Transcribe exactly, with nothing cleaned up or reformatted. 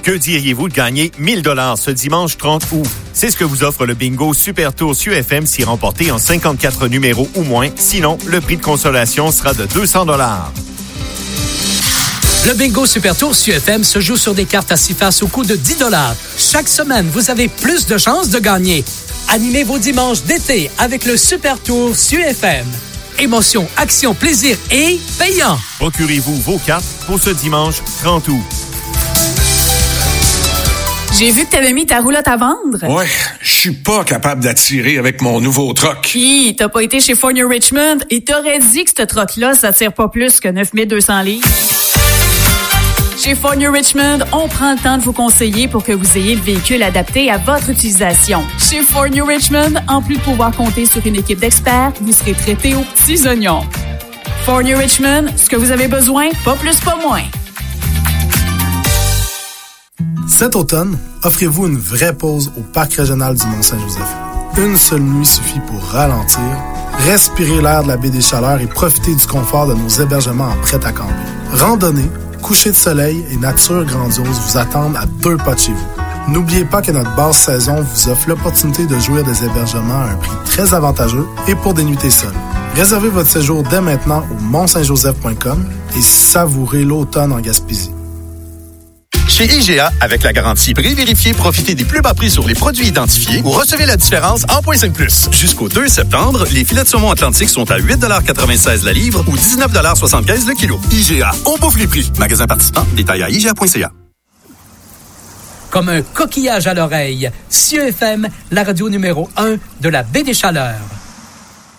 Que diriez-vous de gagner mille dollars ce dimanche trente août? C'est ce que vous offre le bingo Super Tour S U F M si remporté en cinquante-quatre numéros ou moins. Sinon, le prix de consolation sera de deux cents dollars. Le bingo Super Tour S U F M se joue sur des cartes à six faces au coût de dix dollars. Chaque semaine, vous avez plus de chances de gagner. Animez vos dimanches d'été avec le Super Tour S U F M. Émotion, action, plaisir et payant. Procurez-vous vos cartes pour ce dimanche trente août. J'ai vu que t'avais mis ta roulotte à vendre. Ouais, je suis pas capable d'attirer avec mon nouveau truck. Hi, t'as pas été chez Fournier Richmond et t'aurais dit que ce truck-là, ça tire pas plus que neuf mille deux cents livres. Chez Fournier Richmond, on prend le temps de vous conseiller pour que vous ayez le véhicule adapté à votre utilisation. Chez Fournier Richmond, en plus de pouvoir compter sur une équipe d'experts, vous serez traité aux petits oignons. Fournier Richmond, ce que vous avez besoin, pas plus, pas moins. Cet automne, offrez-vous une vraie pause au Parc régional du Mont-Saint-Joseph. Une seule nuit suffit pour ralentir, respirer l'air de la baie des Chaleurs et profiter du confort de nos hébergements en prêt-à-camper. Randonnée, coucher de soleil et nature grandiose vous attendent à deux pas de chez vous. N'oubliez pas que notre basse saison vous offre l'opportunité de jouir des hébergements à un prix très avantageux et pour des nuitées seules. Réservez votre séjour dès maintenant au mont saint joseph point com et savourez l'automne en Gaspésie. Chez I G A, avec la garantie prix vérifié, profitez des plus bas prix sur les produits identifiés ou recevez la différence en point cinq plus. Jusqu'au deux septembre, les filets de saumon Atlantique sont à huit quatre-vingt-seize la livre ou dix-neuf soixante-quinze le kilo. I G A, on bouffe les prix. Magasin participant, détail à I G A point C A. Comme un coquillage à l'oreille, S U F M, la radio numéro un de la baie des Chaleurs.